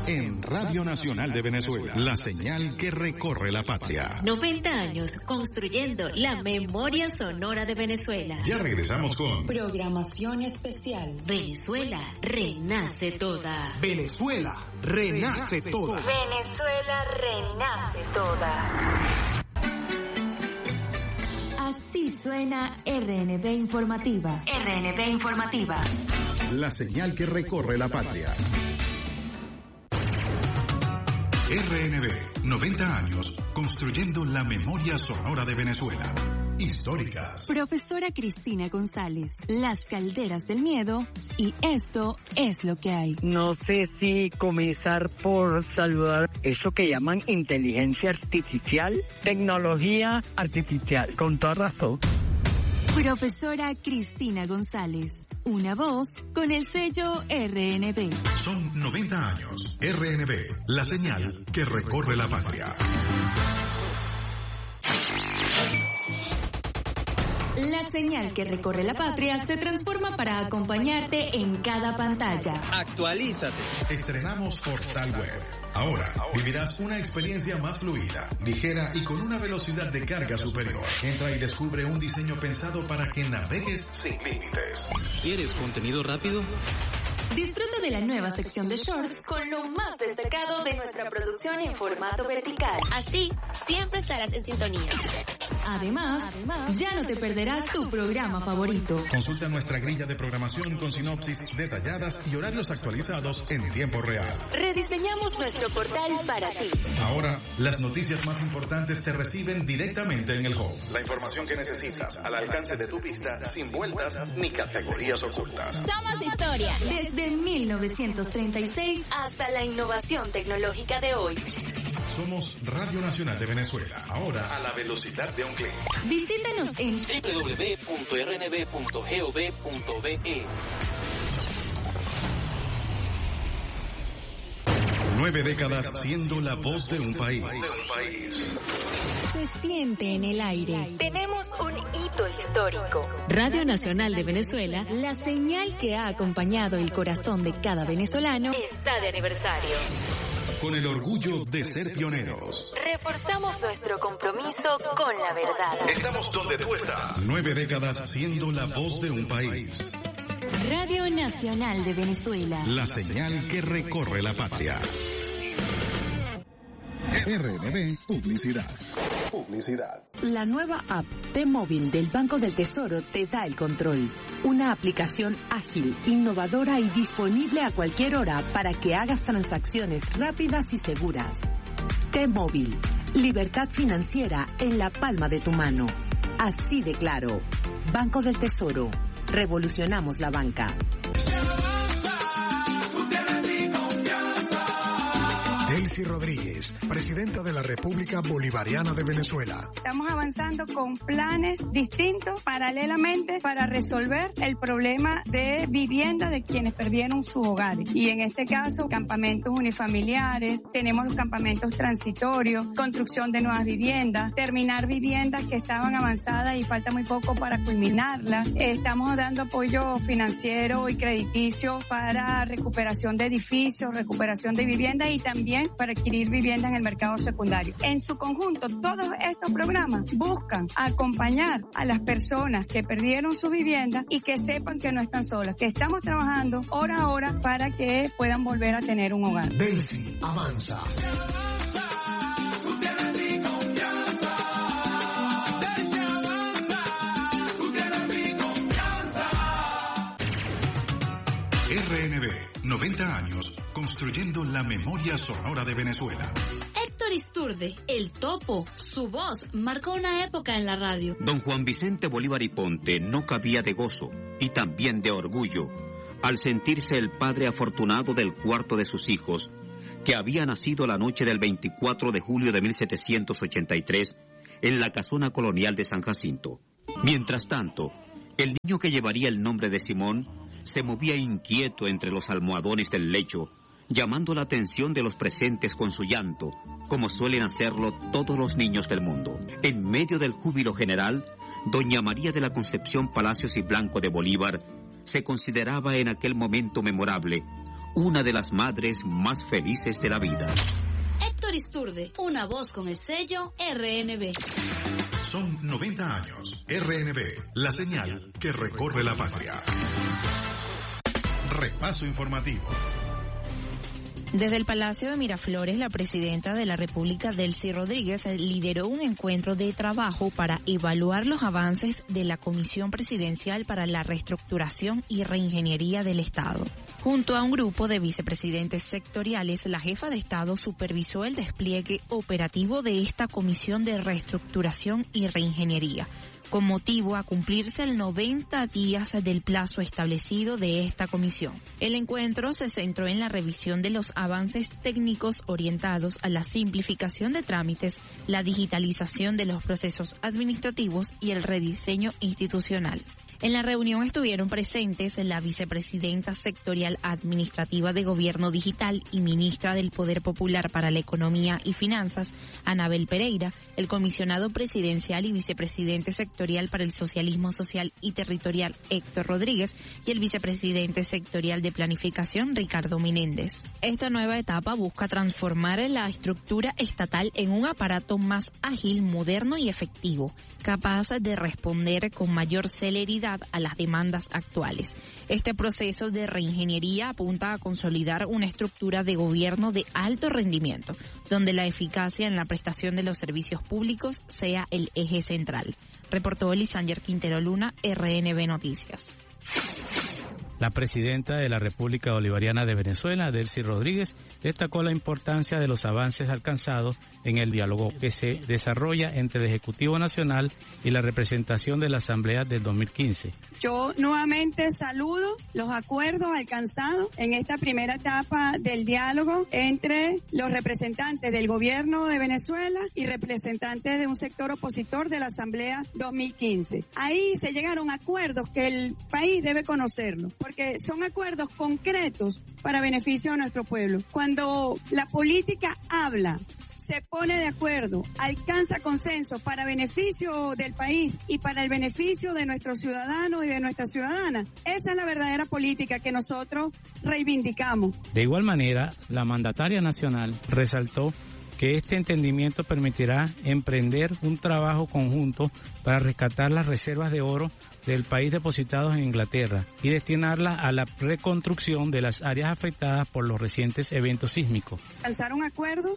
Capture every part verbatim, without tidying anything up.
en Radio Nacional de Venezuela, la señal que recorre la patria. noventa años construyendo la memoria sonora de Venezuela. Ya regresamos con programación especial. Venezuela renace toda. Venezuela renace toda. Venezuela renace toda. Así suena R N B Informativa. R N B Informativa. La señal que recorre la patria. R N B, noventa años construyendo la memoria sonora de Venezuela. Históricas. Profesora Cristina González, Las calderas del miedo y esto es lo que hay. No sé si comenzar por saludar eso que llaman inteligencia artificial, tecnología artificial, con toda razón. Profesora Cristina González, una voz con el sello R N B. Son noventa años. R N B, la señal que recorre la patria. La señal que recorre la patria se transforma para acompañarte en cada pantalla. Actualízate. Estrenamos Portal Web. Ahora vivirás una experiencia más fluida, ligera y con una velocidad de carga superior. Entra y descubre un diseño pensado para que navegues sin límites. ¿Quieres contenido rápido? Disfruta de la nueva sección de shorts con lo más destacado de nuestra producción en formato vertical. Así, siempre estarás en sintonía. Además, Además, ya no te perderás tu programa favorito. Consulta nuestra grilla de programación con sinopsis detalladas y horarios actualizados en tiempo real. Rediseñamos nuestro portal para ti. Ahora, las noticias más importantes se reciben directamente en el home. La información que necesitas al alcance de tu vista, sin vueltas ni categorías ocultas. Somos historia. Desde mil novecientos treinta y seis hasta la innovación tecnológica de hoy. Somos Radio Nacional de Venezuela, ahora a la velocidad de un clic. Visítanos en doble u doble u doble u punto r n b punto gov punto be. Nueve décadas siendo la voz de un país. Se siente en el aire. Tenemos un hito histórico. Radio Nacional de Venezuela, la señal que ha acompañado el corazón de cada venezolano, está de aniversario. Con el orgullo de ser pioneros. Reforzamos nuestro compromiso con la verdad. Estamos donde tú estás. Nueve décadas siendo la voz de un país. Radio Nacional de Venezuela. La señal que recorre la patria. R N B Publicidad. Publicidad. La nueva app T-Móvil del Banco del Tesoro te da el control. Una aplicación ágil, innovadora y disponible a cualquier hora para que hagas transacciones rápidas y seguras. T-Móvil. Libertad financiera en la palma de tu mano. Así de claro. Banco del Tesoro. Revolucionamos la banca. Delcy Rodríguez, presidenta de la República Bolivariana de Venezuela. Estamos avanzando con planes distintos paralelamente para resolver el problema de vivienda de quienes perdieron sus hogares. Y en este caso, campamentos unifamiliares, tenemos los campamentos transitorios, construcción de nuevas viviendas, terminar viviendas que estaban avanzadas y falta muy poco para culminarlas. Estamos dando apoyo financiero y crediticio para recuperación de edificios, recuperación de viviendas y también para adquirir vivienda en el mercado secundario. En su conjunto, todos estos programas buscan acompañar a las personas que perdieron su vivienda y que sepan que no están solas, que estamos trabajando hora a hora para que puedan volver a tener un hogar. Delcy avanza. R N B, noventa años, construyendo la memoria sonora de Venezuela. Héctor Isturde, el Topo, su voz marcó una época en la radio. Don Juan Vicente Bolívar y Ponte no cabía de gozo y también de orgullo al sentirse el padre afortunado del cuarto de sus hijos, que había nacido la noche del veinticuatro de julio de mil setecientos ochenta y tres en la casona colonial de San Jacinto. Mientras tanto, el niño que llevaría el nombre de Simón se movía inquieto entre los almohadones del lecho, llamando la atención de los presentes con su llanto, como suelen hacerlo todos los niños del mundo. En medio del júbilo general, doña María de la Concepción Palacios y Blanco de Bolívar se consideraba en aquel momento memorable una de las madres más felices de la vida. Héctor Isturde, una voz con el sello R N B. Son noventa años. R N B, la señal que recorre la patria. Repaso informativo. Desde el Palacio de Miraflores, la presidenta de la República, Delcy Rodríguez, lideró un encuentro de trabajo para evaluar los avances de la Comisión Presidencial para la Reestructuración y Reingeniería del Estado. Junto a un grupo de vicepresidentes sectoriales, la jefa de Estado supervisó el despliegue operativo de esta Comisión de Reestructuración y Reingeniería, con motivo a cumplirse el noventa días del plazo establecido de esta comisión. El encuentro se centró en la revisión de los avances técnicos orientados a la simplificación de trámites, la digitalización de los procesos administrativos y el rediseño institucional. En la reunión estuvieron presentes la vicepresidenta sectorial administrativa de Gobierno Digital y ministra del Poder Popular para la Economía y Finanzas, Anabel Pereira, el comisionado presidencial y vicepresidente sectorial para el Socialismo Social y Territorial, Héctor Rodríguez, y el vicepresidente sectorial de Planificación, Ricardo Menéndez. Esta nueva etapa busca transformar la estructura estatal en un aparato más ágil, moderno y efectivo, capaz de responder con mayor celeridad a las demandas actuales. Este proceso de reingeniería apunta a consolidar una estructura de gobierno de alto rendimiento, donde la eficacia en la prestación de los servicios públicos sea el eje central. Reportó Lisander Quintero Luna, R N B Noticias. La presidenta de la República Bolivariana de Venezuela, Delcy Rodríguez, destacó la importancia de los avances alcanzados en el diálogo que se desarrolla entre el Ejecutivo Nacional y la representación de la Asamblea del dos mil quince. Yo nuevamente saludo los acuerdos alcanzados en esta primera etapa del diálogo entre los representantes del gobierno de Venezuela y representantes de un sector opositor de la Asamblea dos mil quince. Ahí se llegaron a acuerdos que el país debe conocerlo, porque son acuerdos concretos para beneficio de nuestro pueblo. Cuando la política habla, se pone de acuerdo, alcanza consenso para beneficio del país y para el beneficio de nuestros ciudadanos y de nuestras ciudadanas, esa es la verdadera política que nosotros reivindicamos. De igual manera, la mandataria nacional resaltó que este entendimiento permitirá emprender un trabajo conjunto para rescatar las reservas de oro del país depositados en Inglaterra y destinarlas a la reconstrucción de las áreas afectadas por los recientes eventos sísmicos. Alcanzar un acuerdo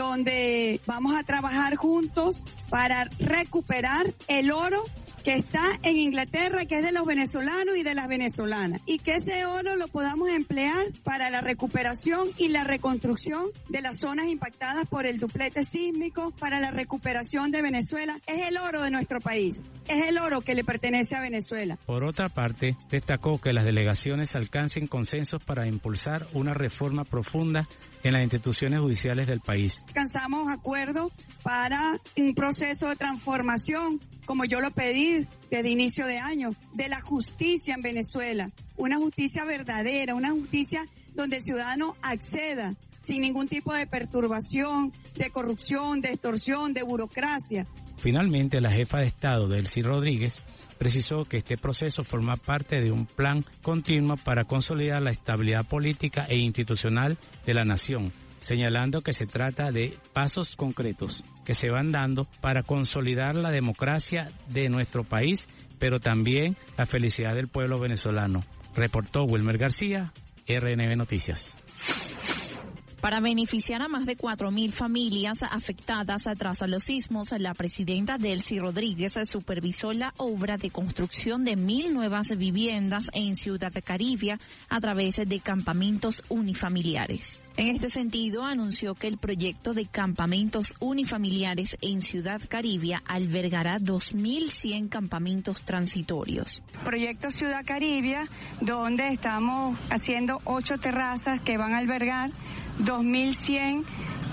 donde vamos a trabajar juntos para recuperar el oro que está en Inglaterra, que es de los venezolanos y de las venezolanas, y que ese oro lo podamos emplear para la recuperación y la reconstrucción de las zonas impactadas por el duplete sísmico, para la recuperación de Venezuela. Es el oro de nuestro país, es el oro que le pertenece a Venezuela. Por otra parte, destacó que las delegaciones alcancen consensos para impulsar una reforma profunda en las instituciones judiciales del país. Alcanzamos acuerdos para un proceso de transformación, como yo lo pedí desde inicio de año, de la justicia en Venezuela. Una justicia verdadera, una justicia donde el ciudadano acceda sin ningún tipo de perturbación, de corrupción, de extorsión, de burocracia. Finalmente, la jefa de Estado, Delcy Rodríguez, precisó que este proceso forma parte de un plan continuo para consolidar la estabilidad política e institucional de la nación, señalando que se trata de pasos concretos que se van dando para consolidar la democracia de nuestro país, pero también la felicidad del pueblo venezolano. Reportó Wilmer García, R N B Noticias. Para beneficiar a más de cuatro mil familias afectadas tras los sismos, la presidenta Delcy Rodríguez supervisó la obra de construcción de mil nuevas viviendas en Ciudad Caribia a través de campamentos unifamiliares. En este sentido, anunció que el proyecto de campamentos unifamiliares en Ciudad Caribia albergará dos mil cien campamentos transitorios. Proyecto Ciudad Caribia, donde estamos haciendo ocho terrazas que van a albergar dos mil cien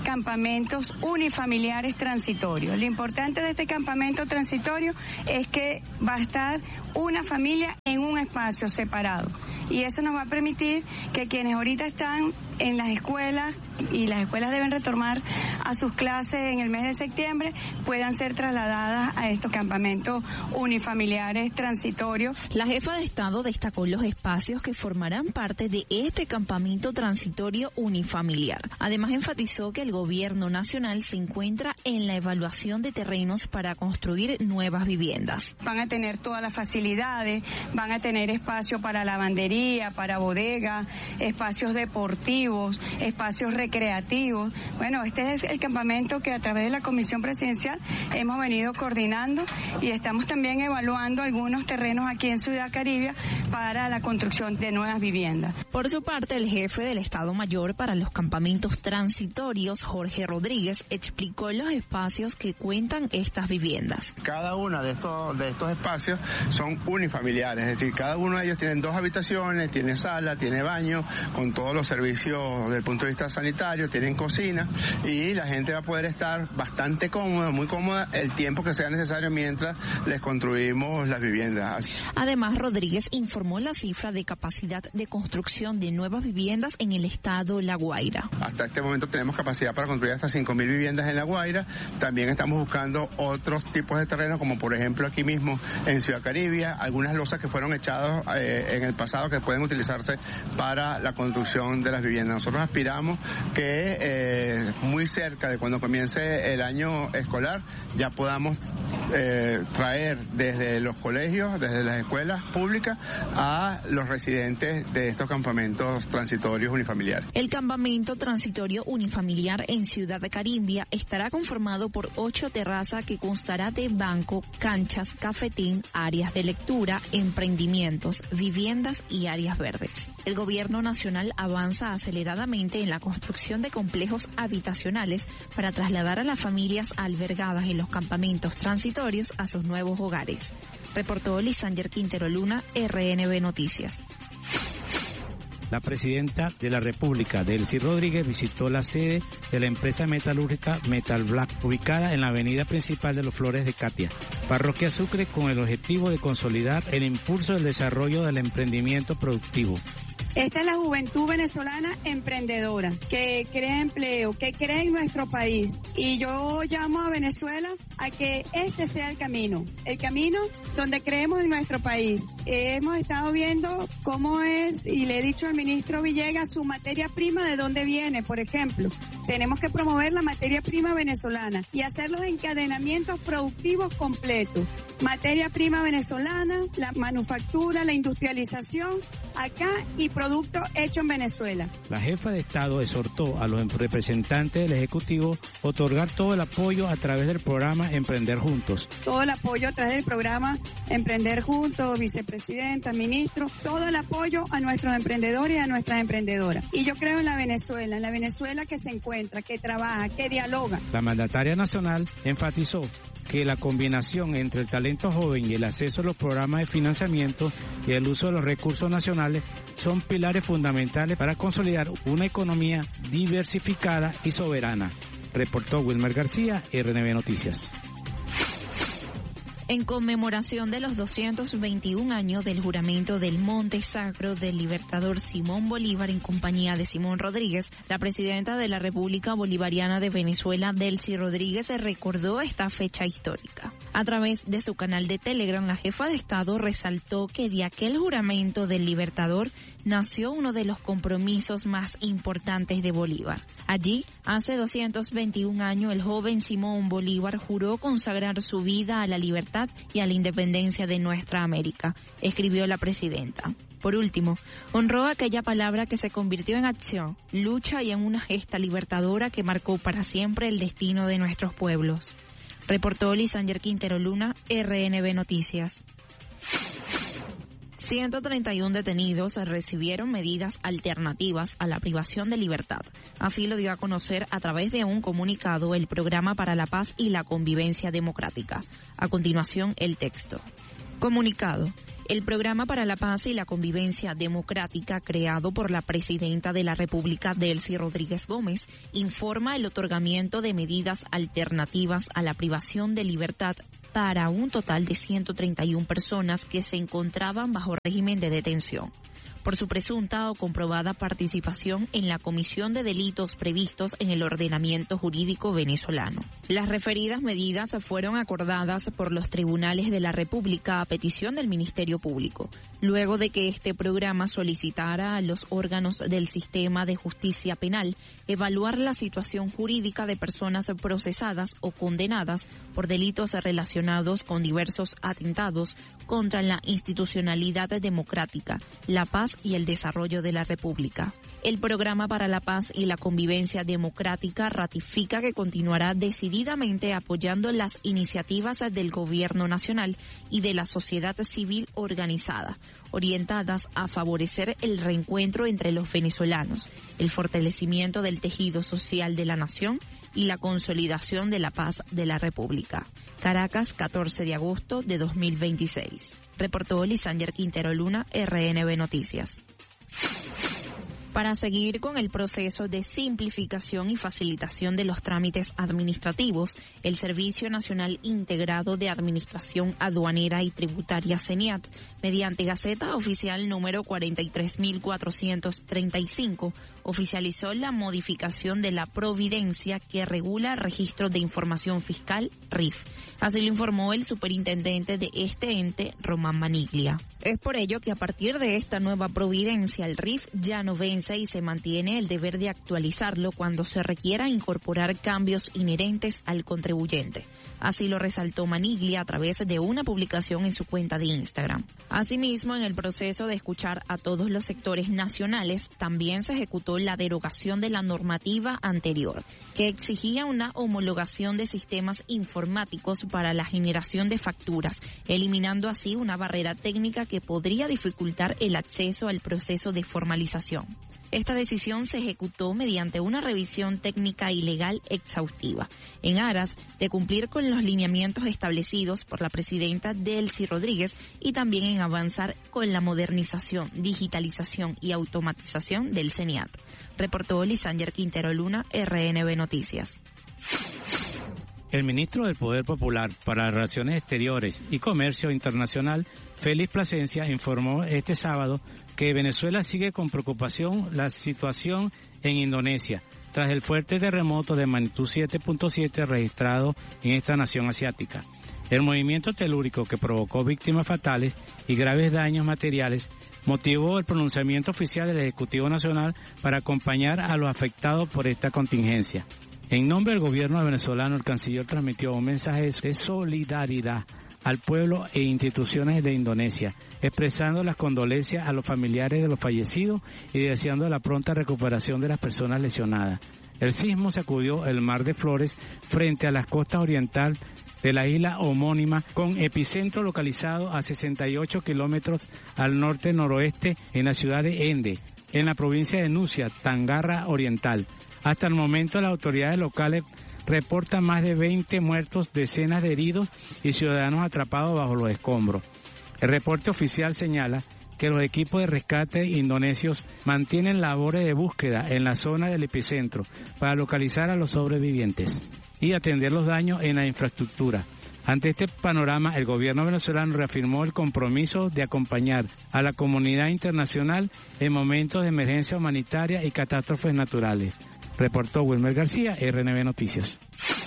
campamentos unifamiliares transitorios. Lo importante de este campamento transitorio es que va a estar una familia en un espacio separado. Y eso nos va a permitir que quienes ahorita están en las escuelas, y las escuelas deben retomar a sus clases en el mes de septiembre, puedan ser trasladadas a estos campamentos unifamiliares transitorios. La jefa de Estado destacó los espacios que formarán parte de este campamento transitorio unifamiliar. Además, enfatizó que el gobierno nacional se encuentra en la evaluación de terrenos para construir nuevas viviendas. Van a tener todas las facilidades, van a tener espacio para lavandería, para bodega, espacios deportivos, espacios recreativos. Bueno, este es el campamento que a través de la Comisión Presidencial hemos venido coordinando y estamos también evaluando algunos terrenos aquí en Ciudad Caribe para la construcción de nuevas viviendas. Por su parte, el jefe del Estado Mayor para los campamentos transitorios, Jorge Rodríguez, explicó los espacios que cuentan estas viviendas. Cada uno de estos, de estos espacios son unifamiliares, es decir, cada uno de ellos tiene dos habitaciones, tiene sala, tiene baño, con todos los servicios desde el punto de vista sanitario, tienen cocina y la gente va a poder estar bastante cómoda, muy cómoda, el tiempo que sea necesario mientras les construimos las viviendas. Además, Rodríguez informó la cifra de capacidad de construcción de nuevas viviendas en el estado La Guaira. Hasta este momento tenemos capacidad para construir hasta cinco mil viviendas en La Guaira. También estamos buscando otros tipos de terrenos, como por ejemplo aquí mismo en Ciudad Caribe, algunas losas que fueron echadas eh, en el pasado que pueden utilizarse para la construcción de las viviendas. Nosotros aspiramos que eh, muy cerca de cuando comience el año escolar ya podamos eh, traer desde los colegios, desde las escuelas públicas a los residentes de estos campamentos transitorios unifamiliares. El campamento transitorio unifamiliar en Ciudad de Carimbia estará conformado por ocho terrazas que constará de banco, canchas, cafetín, áreas de lectura, emprendimientos, viviendas y áreas verdes. El gobierno nacional avanza aceleradamente en la construcción de complejos habitacionales para trasladar a las familias albergadas en los campamentos transitorios a sus nuevos hogares. Reportó Lisander Quintero Luna, R N B Noticias. La presidenta de la República, Delcy Rodríguez, visitó la sede de la empresa metalúrgica Metal Black, ubicada en la avenida principal de Los Flores de Catia, Parroquia Sucre, con el objetivo de consolidar el impulso del desarrollo del emprendimiento productivo. Esta es la juventud venezolana emprendedora, que crea empleo, que crea en nuestro país. Y yo llamo a Venezuela a que este sea el camino, el camino donde creemos en nuestro país. Eh, hemos estado viendo cómo es, y le he dicho al ministro Villegas, su materia prima, de dónde viene, por ejemplo. Tenemos que promover la materia prima venezolana y hacer los encadenamientos productivos completos. Materia prima venezolana, la manufactura, la industrialización acá y producto hecho en Venezuela. La jefa de Estado exhortó a los representantes del Ejecutivo a otorgar todo el apoyo a través del programa Emprender Juntos. Todo el apoyo a través del programa Emprender Juntos, vicepresidenta, ministro, todo el apoyo a nuestros emprendedores y a nuestras emprendedoras. Y yo creo en la Venezuela, en la Venezuela que se encuentra, que trabaja, que dialoga. La mandataria nacional enfatizó que la combinación entre el talento joven y el acceso a los programas de financiamiento y el uso de los recursos nacionales son pilares fundamentales para consolidar una economía diversificada y soberana. Reportó Wilmer García, R N B Noticias. En conmemoración de los doscientos veintiún años del juramento del Monte Sacro del Libertador Simón Bolívar en compañía de Simón Rodríguez, la presidenta de la República Bolivariana de Venezuela, Delcy Rodríguez, recordó esta fecha histórica. A través de su canal de Telegram, la jefa de Estado resaltó que de aquel juramento del Libertador nació uno de los compromisos más importantes de Bolívar. Allí, hace doscientos veintiún años, el joven Simón Bolívar juró consagrar su vida a la libertad y a la independencia de nuestra América, escribió la presidenta. Por último, honró aquella palabra que se convirtió en acción, lucha y en una gesta libertadora que marcó para siempre el destino de nuestros pueblos. Reportó Lisander Quintero Luna, R N B Noticias. ciento treinta y uno detenidos recibieron medidas alternativas a la privación de libertad. Así lo dio a conocer a través de un comunicado el Programa para la Paz y la Convivencia Democrática. A continuación, el texto. Comunicado. El Programa para la Paz y la Convivencia Democrática, creado por la Presidenta de la República, Delcy Rodríguez Gómez, informa el otorgamiento de medidas alternativas a la privación de libertad para un total de ciento treinta y una personas que se encontraban bajo régimen de detención por su presunta o comprobada participación en la comisión de delitos previstos en el ordenamiento jurídico venezolano. Las referidas medidas fueron acordadas por los tribunales de la República a petición del Ministerio Público, luego de que este programa solicitara a los órganos del sistema de justicia penal evaluar la situación jurídica de personas procesadas o condenadas por delitos relacionados con diversos atentados contra la institucionalidad democrática, la paz y el desarrollo de la República. El Programa para la Paz y la Convivencia Democrática ratifica que continuará decididamente apoyando las iniciativas del Gobierno Nacional y de la sociedad civil organizada, orientadas a favorecer el reencuentro entre los venezolanos, el fortalecimiento del tejido social de la nación y la consolidación de la paz de la República. Caracas, catorce de agosto de dos mil veintiséis. Reportó Lisander Quintero Luna, R N B Noticias. Para seguir con el proceso de simplificación y facilitación de los trámites administrativos, el Servicio Nacional Integrado de Administración Aduanera y Tributaria CENIAT, mediante Gaceta Oficial número cuarenta y tres mil cuatrocientos treinta y cinco, oficializó la modificación de la providencia que regula el Registro de Información Fiscal, R I F. Así lo informó el superintendente de este ente, Román Maniglia. Es por ello que a partir de esta nueva providencia, el R I F ya no vence y se mantiene el deber de actualizarlo cuando se requiera incorporar cambios inherentes al contribuyente. Así lo resaltó Maniglia a través de una publicación en su cuenta de Instagram. Asimismo, en el proceso de escuchar a todos los sectores nacionales, también se ejecutó la derogación de la normativa anterior, que exigía una homologación de sistemas informáticos para la generación de facturas, eliminando así una barrera técnica que podría dificultar el acceso al proceso de formalización. Esta decisión se ejecutó mediante una revisión técnica y legal exhaustiva, en aras de cumplir con los lineamientos establecidos por la presidenta Delcy Rodríguez y también en avanzar con la modernización, digitalización y automatización del CENIAT. Reportó Lisander Quintero Luna, R N B Noticias. El ministro del Poder Popular para Relaciones Exteriores y Comercio Internacional, Félix Plasencia, informó este sábado que Venezuela sigue con preocupación la situación en Indonesia, tras el fuerte terremoto de magnitud siete punto siete registrado en esta nación asiática. El movimiento telúrico que provocó víctimas fatales y graves daños materiales motivó el pronunciamiento oficial del Ejecutivo Nacional para acompañar a los afectados por esta contingencia. En nombre del gobierno venezolano, el canciller transmitió un mensaje de solidaridad al pueblo e instituciones de Indonesia, expresando las condolencias a los familiares de los fallecidos y deseando la pronta recuperación de las personas lesionadas. El sismo sacudió el Mar de Flores frente a las costas orientales de la isla homónima, con epicentro localizado a sesenta y ocho kilómetros al norte-noroeste en la ciudad de Ende, en la provincia de Nucia, Tangarra Oriental. Hasta el momento, las autoridades locales reportan más de veinte muertos, decenas de heridos y ciudadanos atrapados bajo los escombros. El reporte oficial señala que los equipos de rescate indonesios mantienen labores de búsqueda en la zona del epicentro para localizar a los sobrevivientes y atender los daños en la infraestructura. Ante este panorama, el gobierno venezolano reafirmó el compromiso de acompañar a la comunidad internacional en momentos de emergencia humanitaria y catástrofes naturales. Reportó Wilmer García, R N B Noticias.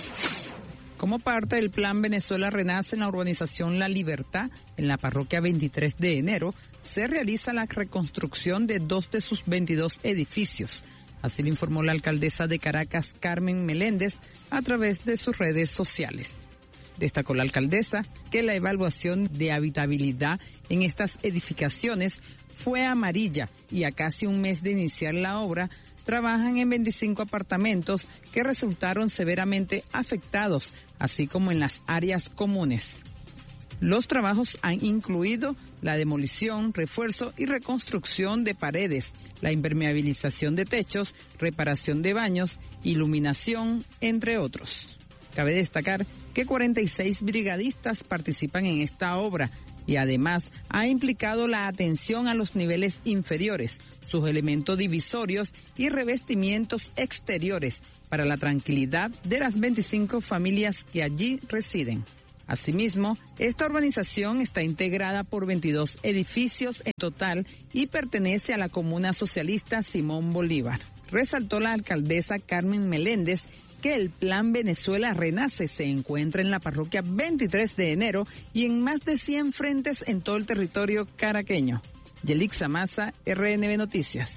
Como parte del Plan Venezuela Renace en la urbanización La Libertad, en la parroquia veintitrés de enero, se realiza la reconstrucción de dos de sus veintidós edificios. Así lo informó la alcaldesa de Caracas, Carmen Meléndez, a través de sus redes sociales. Destacó la alcaldesa que la evaluación de habitabilidad en estas edificaciones fue amarilla y a casi un mes de iniciar la obra, trabajan en veinticinco apartamentos que resultaron severamente afectados, así como en las áreas comunes. Los trabajos han incluido la demolición, refuerzo y reconstrucción de paredes, la impermeabilización de techos, reparación de baños, iluminación, entre otros. Cabe destacar que cuarenta y seis brigadistas participan en esta obra, y además ha implicado la atención a los niveles inferiores, sus elementos divisorios y revestimientos exteriores para la tranquilidad de las veinticinco familias que allí residen. Asimismo, esta urbanización está integrada por veintidós edificios en total y pertenece a la Comuna Socialista Simón Bolívar. Resaltó la alcaldesa Carmen Meléndez que el Plan Venezuela Renace se encuentra en la parroquia veintitrés de enero y en más de cien frentes en todo el territorio caraqueño. Yelixa Maza, R N B Noticias.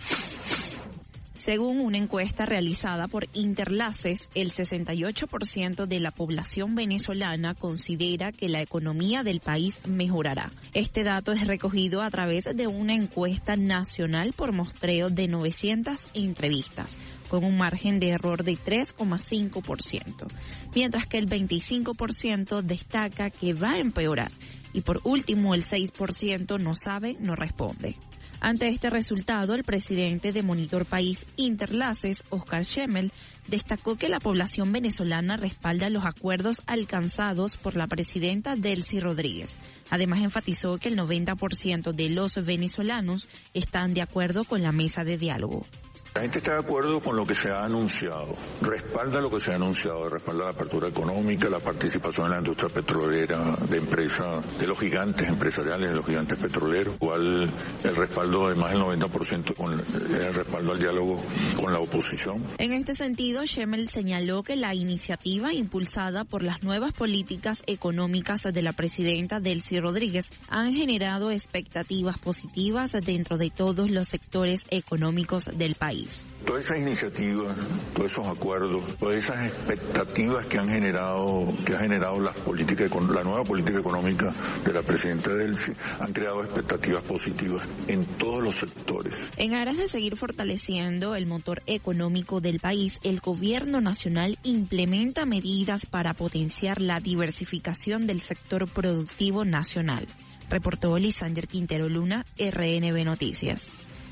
Según una encuesta realizada por Interlaces, el sesenta y ocho por ciento de la población venezolana considera que la economía del país mejorará. Este dato es recogido a través de una encuesta nacional por muestreo de novecientas entrevistas, con un margen de error de tres coma cinco por ciento, mientras que el veinticinco por ciento destaca que va a empeorar y por último el seis por ciento no sabe, no responde. Ante este resultado, el presidente de Monitor País Interlaces, Oscar Schemmel, destacó que la población venezolana respalda los acuerdos alcanzados por la presidenta Delcy Rodríguez. Además, enfatizó que el noventa por ciento de los venezolanos están de acuerdo con la mesa de diálogo. La gente está de acuerdo con lo que se ha anunciado, respalda lo que se ha anunciado, respalda la apertura económica, la participación en la industria petrolera de empresas, de los gigantes empresariales, de los gigantes petroleros, igual el respaldo de más del noventa por ciento con el respaldo al diálogo con la oposición. En este sentido, Schemmel señaló que la iniciativa impulsada por las nuevas políticas económicas de la presidenta Delcy Rodríguez han generado expectativas positivas dentro de todos los sectores económicos del país. Todas esas iniciativas, todos esos acuerdos, todas esas expectativas que han generado, que ha generado las políticas, la nueva política económica de la presidenta Delcy, han creado expectativas positivas en todos los sectores. En aras de seguir fortaleciendo el motor económico del país, el gobierno nacional implementa medidas para potenciar la diversificación del sector productivo nacional. Reportó Lisander Quintero Luna, R N B Noticias.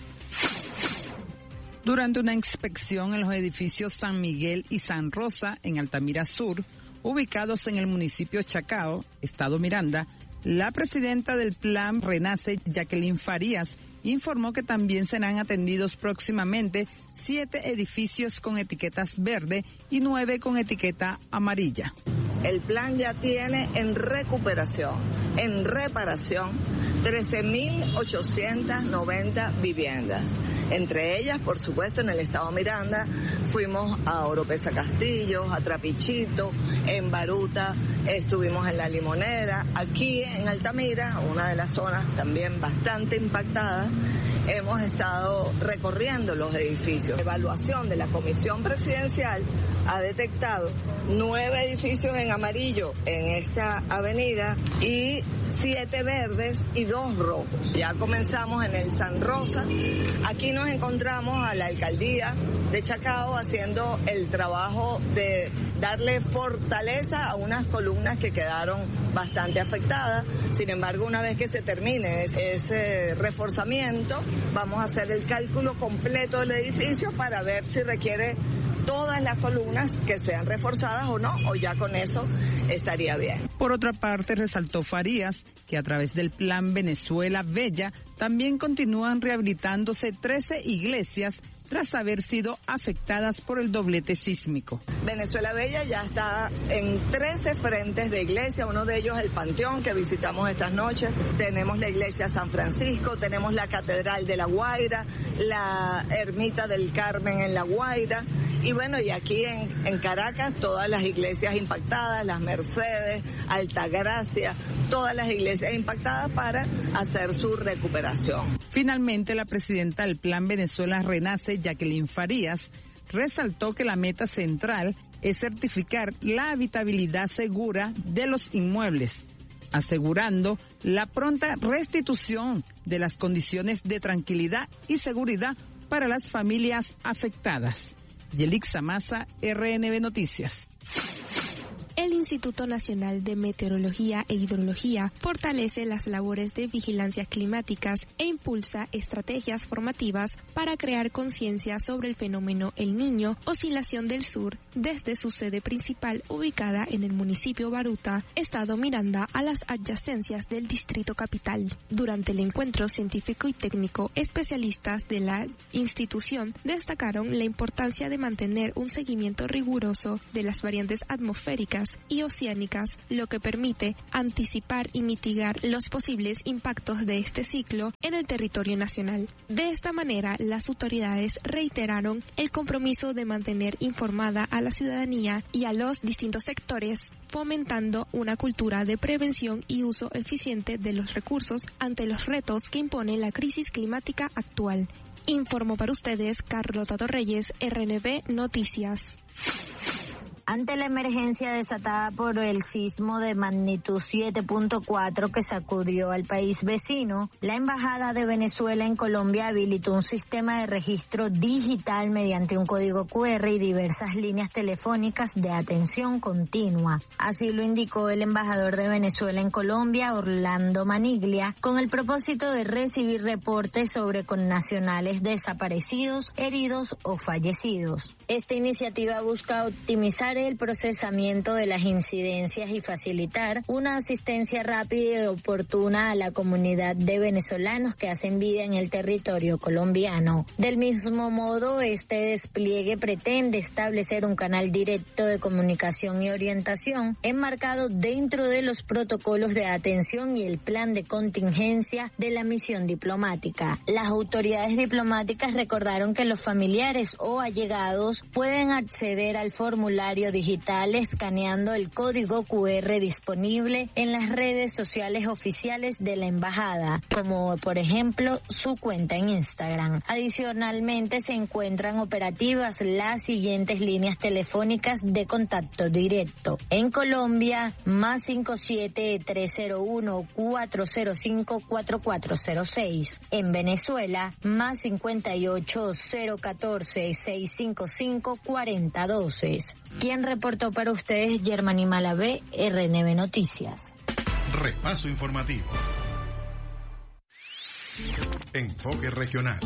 Durante una inspección en los edificios San Miguel y San Rosa, en Altamira Sur, ubicados en el municipio Chacao, Estado Miranda, la presidenta del Plan Renace, Jacqueline Farías, informó que también serán atendidos próximamente siete edificios con etiquetas verde y nueve con etiqueta amarilla. El plan ya tiene en recuperación, en reparación, trece mil ochocientas noventa viviendas. Entre ellas, por supuesto, en el estado Miranda, fuimos a Oropesa Castillo, a Trapichito, en Baruta, estuvimos en La Limonera. Aquí en Altamira, una de las zonas también bastante impactadas, hemos estado recorriendo los edificios. La evaluación de la Comisión Presidencial ha detectado nueve edificios en amarillo en esta avenida y siete verdes y dos rojos. Ya comenzamos en el San Rosa. Aquí nos encontramos a la alcaldía de Chacao haciendo el trabajo de darle fortaleza a unas columnas que quedaron bastante afectadas. Sin embargo, una vez que se termine ese, ese reforzamiento, vamos a hacer el cálculo completo del edificio para ver si requiere todas las columnas que sean reforzadas o no, o ya con eso estaría bien. Por otra parte, resaltó Farías que a través del Plan Venezuela Bella también continúan rehabilitándose trece iglesias tras haber sido afectadas por el doblete sísmico. Venezuela Bella ya está en trece frentes de iglesia, uno de ellos el Panteón que visitamos estas noches, tenemos la iglesia San Francisco, tenemos la Catedral de La Guaira, la Ermita del Carmen en La Guaira, y bueno, y aquí en, en Caracas todas las iglesias impactadas, las Mercedes, Altagracia, todas las iglesias impactadas para hacer su recuperación. Finalmente, la presidenta del Plan Venezuela Renace, Jacqueline Farías, resaltó que la meta central es certificar la habitabilidad segura de los inmuebles, asegurando la pronta restitución de las condiciones de tranquilidad y seguridad para las familias afectadas. Yelixa Maza, R N B Noticias. El Instituto Nacional de Meteorología e Hidrología fortalece las labores de vigilancia climáticas e impulsa estrategias formativas para crear conciencia sobre el fenómeno El Niño, Oscilación del Sur, desde su sede principal ubicada en el municipio Baruta, estado Miranda, a las adyacencias del Distrito Capital. Durante el encuentro científico y técnico, especialistas de la institución destacaron la importancia de mantener un seguimiento riguroso de las variantes atmosféricas y oceánicas, lo que permite anticipar y mitigar los posibles impactos de este ciclo en el territorio nacional. De esta manera, las autoridades reiteraron el compromiso de mantener informada a la ciudadanía y a los distintos sectores, fomentando una cultura de prevención y uso eficiente de los recursos ante los retos que impone la crisis climática actual. Informó para ustedes Carlota Torreyes, R N B Noticias. Ante la emergencia desatada por el sismo de magnitud siete punto cuatro que sacudió al país vecino, la Embajada de Venezuela en Colombia habilitó un sistema de registro digital mediante un código cu erre y diversas líneas telefónicas de atención continua. Así lo indicó el embajador de Venezuela en Colombia, Orlando Maniglia, con el propósito de recibir reportes sobre connacionales desaparecidos, heridos o fallecidos. Esta iniciativa busca optimizar el procesamiento de las incidencias y facilitar una asistencia rápida y oportuna a la comunidad de venezolanos que hacen vida en el territorio colombiano. Del mismo modo, este despliegue pretende establecer un canal directo de comunicación y orientación enmarcado dentro de los protocolos de atención y el plan de contingencia de la misión diplomática. Las autoridades diplomáticas recordaron que los familiares o allegados pueden acceder al formulario digital escaneando el código cu erre disponible en las redes sociales oficiales de la embajada, como por ejemplo su cuenta en Instagram. Adicionalmente se encuentran operativas las siguientes líneas telefónicas de contacto directo. En Colombia, más cinco siete tres cero uno cuatro cero cinco cuatro cuatro cero seis. En Venezuela, más cincuenta y ocho cero catorce seis cinco cinco cuarenta doce. Quien reportó para ustedes, Germany Malavé, R N B Noticias. Repaso informativo. Enfoque regional.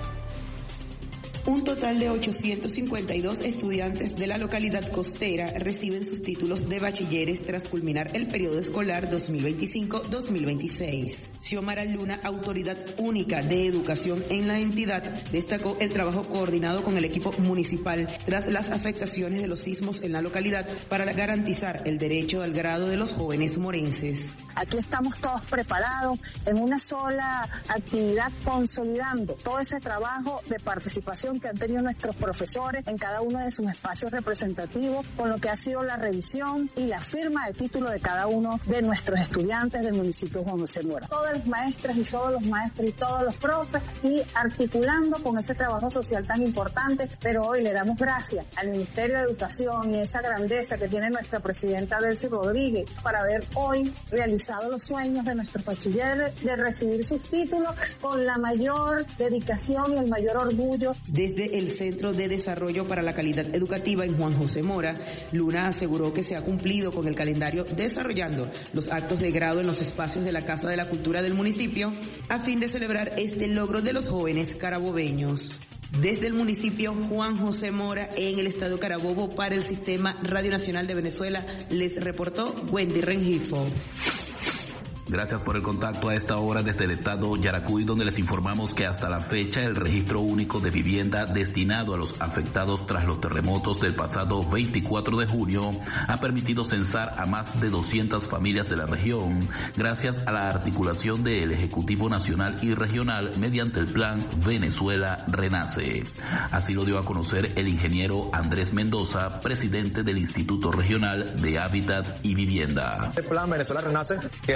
Un total de ochocientos cincuenta y dos estudiantes de la localidad costera reciben sus títulos de bachilleres tras culminar el periodo escolar dos mil veinticinco dos mil veintiséis. Xiomara Luna, autoridad única de educación en la entidad, destacó el trabajo coordinado con el equipo municipal tras las afectaciones de los sismos en la localidad para garantizar el derecho al grado de los jóvenes morenses. Aquí estamos todos preparados en una sola actividad, consolidando todo ese trabajo de participación que han tenido nuestros profesores en cada uno de sus espacios representativos, con lo que ha sido la revisión y la firma de título de cada uno de nuestros estudiantes del municipio de Juan José Mora. Todas las maestras y todos los maestros y todos los profes, y articulando con ese trabajo social tan importante, pero hoy le damos gracias al Ministerio de Educación y esa grandeza que tiene nuestra presidenta Delcy Rodríguez para haber hoy realizado los sueños de nuestros bachilleres de recibir sus títulos con la mayor dedicación y el mayor orgullo. Desde el Centro de Desarrollo para la Calidad Educativa en Juan José Mora, Luna aseguró que se ha cumplido con el calendario desarrollando los actos de grado en los espacios de la Casa de la Cultura del municipio a fin de celebrar este logro de los jóvenes carabobeños. Desde el municipio Juan José Mora, en el estado Carabobo, para el Sistema Radio Nacional de Venezuela, les reportó Wendy Rengifo. Gracias por el contacto a esta hora desde el estado Yaracuy, donde les informamos que hasta la fecha el registro único de vivienda destinado a los afectados tras los terremotos del pasado veinticuatro de junio ha permitido censar a más de doscientas familias de la región, gracias a la articulación del Ejecutivo Nacional y Regional mediante el Plan Venezuela Renace. Así lo dio a conocer el ingeniero Andrés Mendoza, presidente del Instituto Regional de Hábitat y Vivienda. El Plan Venezuela Renace, que ha marcado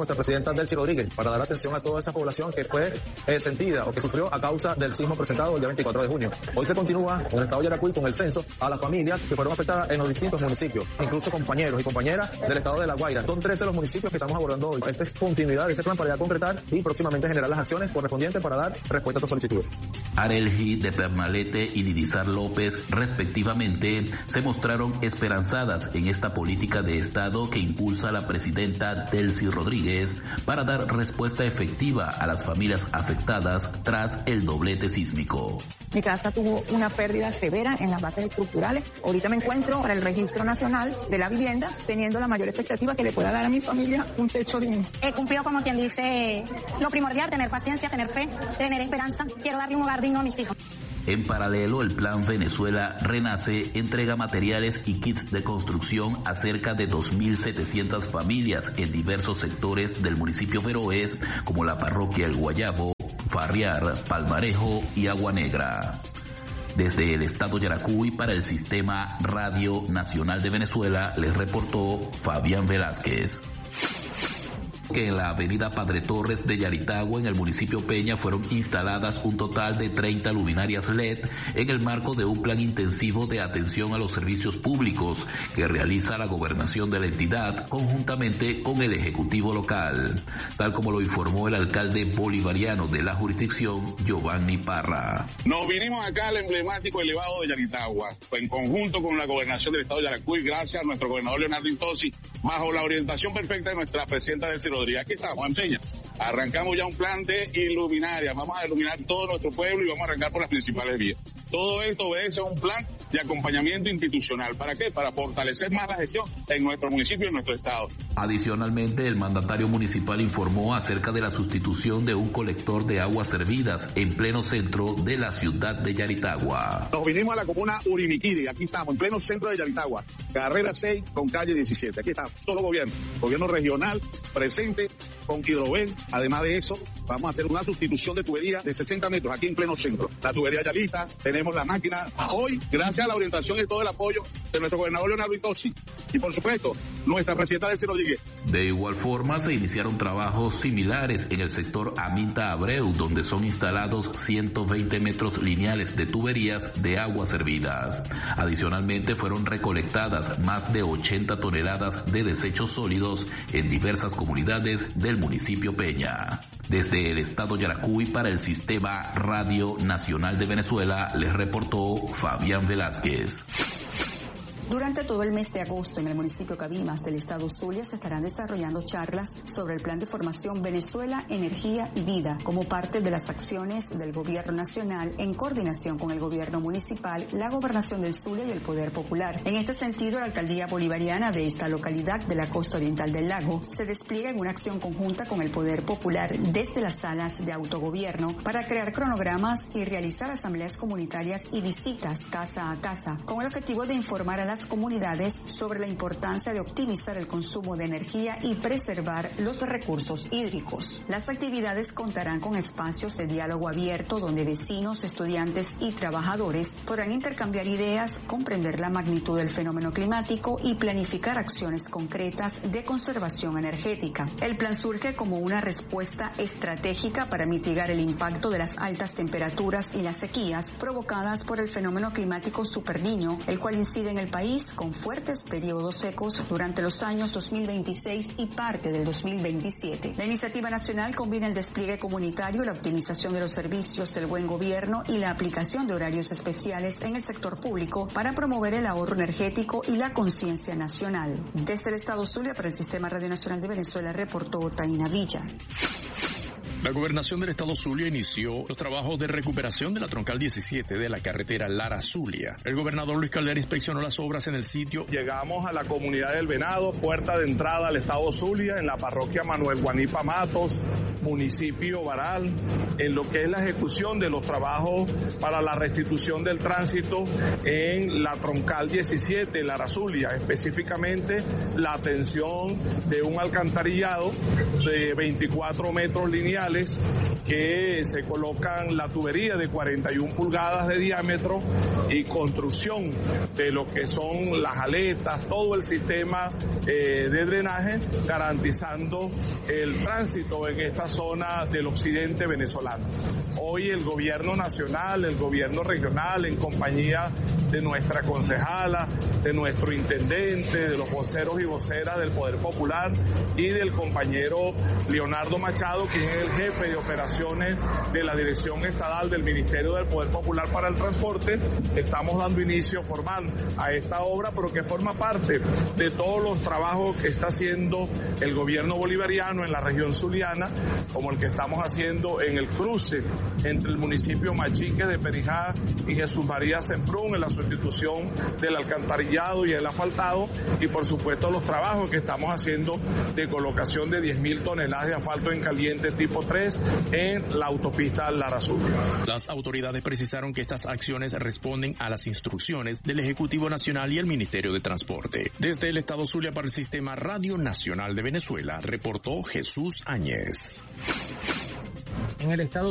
nuestra presidenta Delcy Rodríguez para dar atención a toda esa población que fue eh, sentida o que sufrió a causa del sismo presentado el día veinticuatro de junio. Hoy se continúa en el estado de Yaracuy con el censo a las familias que fueron afectadas en los distintos municipios, incluso compañeros y compañeras del estado de La Guaira. Son trece los municipios que estamos abordando hoy. Esta es continuidad de ese plan para ya concretar y próximamente generar las acciones correspondientes para dar respuesta a estas solicitudes. Arelji de Pernalete y Nidizar López, respectivamente, se mostraron esperanzadas en esta política de Estado que impulsa la presidenta Delcy Rodríguez para dar respuesta efectiva a las familias afectadas tras el doblete sísmico. Mi casa tuvo una pérdida severa en las bases estructurales. Ahorita me encuentro para el Registro Nacional de la Vivienda, teniendo la mayor expectativa que le pueda dar a mi familia un techo digno. He cumplido, como quien dice, lo primordial, tener paciencia, tener fe, tener esperanza. Quiero darle un hogar digno a mis hijos. En paralelo, el Plan Venezuela Renace entrega materiales y kits de construcción a cerca de dos mil setecientas familias en diversos sectores del municipio Feroes, como la parroquia El Guayabo, Farriar, Palmarejo y Agua Negra. Desde el estado Yaracuy para el Sistema Radio Nacional de Venezuela les reportó Fabián Velázquez. Que en la avenida Padre Torres de Yaritagua, en el municipio Peña, fueron instaladas un total de treinta luminarias L E D en el marco de un plan intensivo de atención a los servicios públicos que realiza la gobernación de la entidad conjuntamente con el Ejecutivo local, tal como lo informó el alcalde bolivariano de la jurisdicción, Giovanni Parra. Nos vinimos acá al emblemático elevado de Yaritagua, en conjunto con la gobernación del estado de Yaracuy, gracias a nuestro gobernador Leonardo Intossi, bajo la orientación perfecta de nuestra presidenta Delcy Rodríguez. Aquí estamos, en Peña. Arrancamos ya un plan de iluminaria. Vamos a iluminar todo nuestro pueblo y vamos a arrancar por las principales vías. Todo esto obedece a un plan de acompañamiento institucional. ¿Para qué? Para fortalecer más la gestión en nuestro municipio y en nuestro estado. Adicionalmente, el mandatario municipal informó acerca de la sustitución de un colector de aguas servidas en pleno centro de la ciudad de Yaritagua. Nos vinimos a la comuna Urimiquiri. Aquí estamos, en pleno centro de Yaritagua. Carrera seis con calle diecisiete. Aquí estamos, solo gobierno. Gobierno regional, presente, con Hidroven. Además de eso, vamos a hacer una sustitución de tubería de sesenta metros aquí en pleno centro. La tubería ya lista, tenemos la máquina. Hoy, gracias a la orientación y todo el apoyo de nuestro gobernador Leonardo Intossi y, por supuesto, nuestra presidenta Delcy Rodríguez. De igual forma, se iniciaron trabajos similares en el sector Aminta Abreu, donde son instalados ciento veinte metros lineales de tuberías de aguas servidas. Adicionalmente, fueron recolectadas más de ochenta toneladas de desechos sólidos en diversas comunidades del municipio Peña. Desde el estado Yaracuy para el Sistema Radio Nacional de Venezuela les reportó Fabián Velázquez. Durante todo el mes de agosto en el municipio Cabimas del estado Zulia se estarán desarrollando charlas sobre el plan de formación Venezuela, Energía y Vida como parte de las acciones del gobierno nacional en coordinación con el gobierno municipal, la gobernación del Zulia y el Poder Popular. En este sentido, la alcaldía bolivariana de esta localidad de la costa oriental del lago se despliega en una acción conjunta con el Poder Popular desde las salas de autogobierno para crear cronogramas y realizar asambleas comunitarias y visitas casa a casa con el objetivo de informar a la comunidades sobre la importancia de optimizar el consumo de energía y preservar los recursos hídricos. Las actividades contarán con espacios de diálogo abierto donde vecinos, estudiantes y trabajadores podrán intercambiar ideas, comprender la magnitud del fenómeno climático y planificar acciones concretas de conservación energética. El plan surge como una respuesta estratégica para mitigar el impacto de las altas temperaturas y las sequías provocadas por el fenómeno climático Superniño, el cual incide en el país con fuertes periodos secos durante los años dos mil veintiséis y parte del dos mil veintisiete. La iniciativa nacional combina el despliegue comunitario, la optimización de los servicios del buen gobierno y la aplicación de horarios especiales en el sector público para promover el ahorro energético y la conciencia nacional. Desde el estado Zulia para el Sistema Radio Nacional de Venezuela reportó Taina Villa. La gobernación del estado Zulia inició los trabajos de recuperación de la troncal diecisiete de la carretera Lara-Zulia. El gobernador Luis Caldera inspeccionó las obras en el sitio. Llegamos a la comunidad del Venado, puerta de entrada al estado Zulia, en la parroquia Manuel Guanipa Matos, municipio Baral, en lo que es la ejecución de los trabajos para la restitución del tránsito en la troncal diecisiete, Lara-Zulia, específicamente la atención de un alcantarillado de veinticuatro metros lineales canales que se colocan la tubería de cuarenta y una pulgadas de diámetro y construcción de lo que son las aletas, todo el sistema eh, de drenaje, garantizando el tránsito en esta zona del occidente venezolano. Hoy el gobierno nacional, el gobierno regional, en compañía de nuestra concejala, de nuestro intendente, de los voceros y voceras del Poder Popular y del compañero Leonardo Machado, quien es el jefe de operaciones de la Dirección Estatal del Ministerio del Poder Popular para el Transporte, estamos dando inicio formal a esta obra, pero que forma parte de todos los trabajos que está haciendo el gobierno bolivariano en la región zuliana, como el que estamos haciendo en el cruce entre el municipio Machique de Perijá y Jesús María Semprún, en la sustitución del alcantarillado y el asfaltado, y por supuesto los trabajos que estamos haciendo de colocación de diez mil toneladas de asfalto en caliente tipo tres en la autopista Lara Zulia. Las autoridades precisaron que estas acciones responden a las instrucciones del Ejecutivo Nacional y el Ministerio de Transporte. Desde el Estado Zulia para el Sistema Radio Nacional de Venezuela, reportó Jesús Áñez. En el Estado